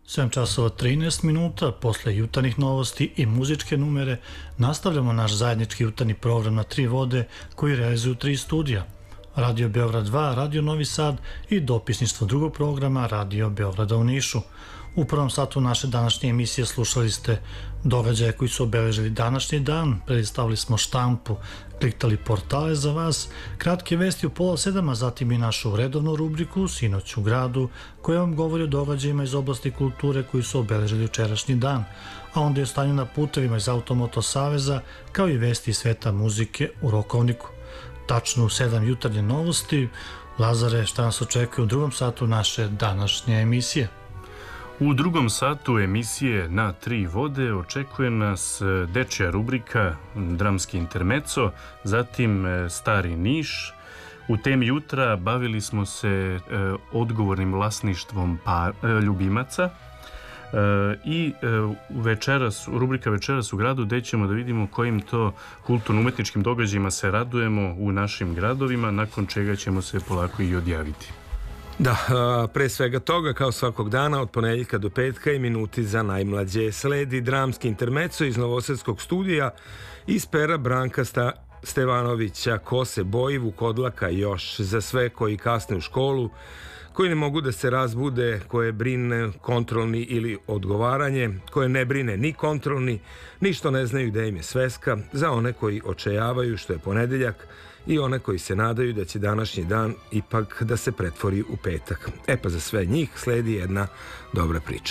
7 časova 13 minuta, posle jutarnjih novosti i muzičke numere, nastavljamo naš zajednički jutarnji program na tri vode koji realizuju tri studija. Radio Beograd 2, Radio Novi Sad i dopisništvo drugog programa Radio Beograda u Nišu. U prvom satu naše današnje emisije slušali ste događaje koji su obeležili današnji dan, predstavili smo štampu, kliktali portale za vas, kratke vesti u 6:30, a zatim i našu redovnu rubriku Sinoć u gradu, koja vam govori o događajima iz oblasti kulture koji su obeležili jučerašnji dan, a onda je o stanju na putevima iz Automoto Saveza, kao i vesti iz sveta muzike u Rokovniku. Tačno u 7 jutarnje novosti. Lazare, šta nas očekuje u drugom satu naše današnje emisije? U drugom satu emisije Na tri vode očekuje nas dečja rubrika Dramski intermeco, zatim Stari Niš. U temi jutra bavili smo se odgovornim vlasništvom ljubimaca i rubrika Večeras u gradu, gde ćemo da vidimo kojim to kulturno-umetničkim događajima se radujemo u našim gradovima, nakon čega ćemo se polako i odjaviti. Da, pre svega toga, kao svakog dana, od ponedjeljka do petka i minuti za najmlađe. Sledi dramski intermeco iz novosadskog studija iz pera Branka Stevanovića, Ko se boji Vukodlaka još, za sve koji kasne u školu, koji ne mogu da se razbude, koje brine kontrolni ili odgovaranje, koje ne brine ni kontrolni, ni što ne znaju gde im je sveska, za one koji očajavaju što je ponedeljak i one koji se nadaju da će današnji dan ipak da se pretvori u petak. Pa za sve njih sledi jedna dobra priča.